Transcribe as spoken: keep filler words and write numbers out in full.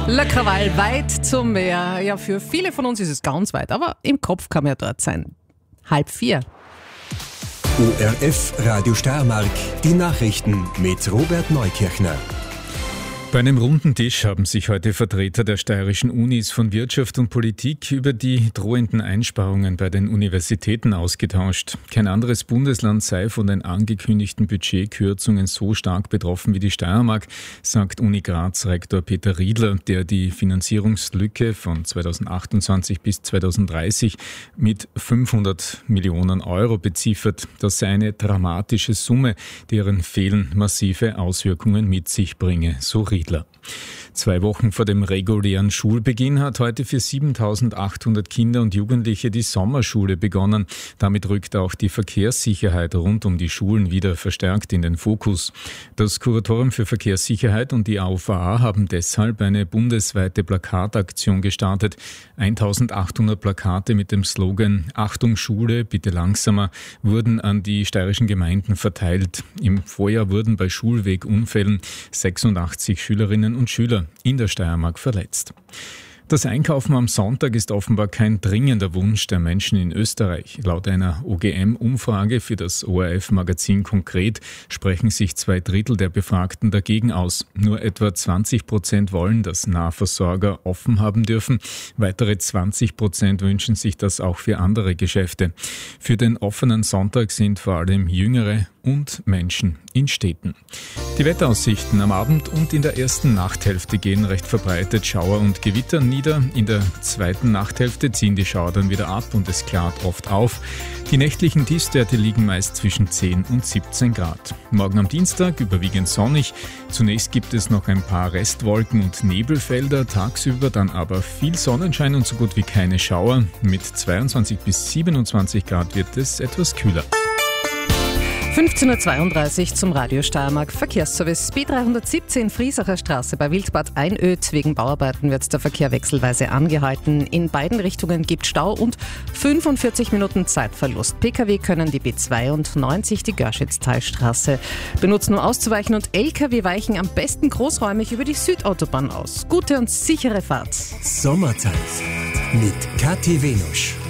Le Krawall, weit zum Meer. Ja, für viele von uns ist es ganz weit, aber im Kopf kann man ja dort sein. Halb vier. O R F Radio Steiermark, die Nachrichten mit Robert Neukirchner. Bei einem runden Tisch haben sich heute Vertreter der steirischen Unis von Wirtschaft und Politik über die drohenden Einsparungen bei den Universitäten ausgetauscht. Kein anderes Bundesland sei von den angekündigten Budgetkürzungen so stark betroffen wie die Steiermark, sagt Uni Graz-Rektor Peter Riedler, der die Finanzierungslücke von zweitausendachtundzwanzig bis zweitausenddreißig mit fünfhundert Millionen Euro beziffert. Das sei eine dramatische Summe, deren Fehlen massive Auswirkungen mit sich bringe, so Riedler. Zwei Wochen vor dem regulären Schulbeginn hat heute für siebentausendachthundert Kinder und Jugendliche die Sommerschule begonnen. Damit rückt auch die Verkehrssicherheit rund um die Schulen wieder verstärkt in den Fokus. Das Kuratorium für Verkehrssicherheit und die A U V A haben deshalb eine bundesweite Plakataktion gestartet. eintausendachthundert Plakate mit dem Slogan „Achtung Schule, bitte langsamer" wurden an die steirischen Gemeinden verteilt. Im Vorjahr wurden bei Schulwegunfällen sechsundachtzig Schülerinnen und Schüler in der Steiermark verletzt. Das Einkaufen am Sonntag ist offenbar kein dringender Wunsch der Menschen in Österreich. Laut einer O G M-Umfrage für das O R F-Magazin Konkret sprechen sich zwei Drittel der Befragten dagegen aus. Nur etwa zwanzig Prozent wollen, dass Nahversorger offen haben dürfen. Weitere zwanzig Prozent wünschen sich das auch für andere Geschäfte. Für den offenen Sonntag sind vor allem Jüngere und Menschen in Städten. Die Wetteraussichten am Abend und in der ersten Nachthälfte gehen recht verbreitet Schauer und Gewitter nieder. In der zweiten Nachthälfte ziehen die Schauer dann wieder ab und es klart oft auf. Die nächtlichen Tiefstwerte liegen meist zwischen zehn und siebzehn Grad. Morgen am Dienstag überwiegend sonnig. Zunächst gibt es noch ein paar Restwolken und Nebelfelder, tagsüber dann aber viel Sonnenschein und so gut wie keine Schauer. Mit zweiundzwanzig bis siebenundzwanzig Grad wird es etwas kühler. fünfzehn Uhr zweiunddreißig zum Radio Steiermark Verkehrsservice. B dreihundertsiebzehn Friesacher Straße bei Wildbad Einöd. Wegen Bauarbeiten wird der Verkehr wechselweise angehalten. In beiden Richtungen gibt Stau und fünfundvierzig Minuten Zeitverlust. Pkw können die B zweiundneunzig, die Görschitz-Talstraße, benutzen, um auszuweichen, und L K W weichen am besten großräumig über die Südautobahn aus. Gute und sichere Fahrt. Sommerzeit mit Kathi Venusch.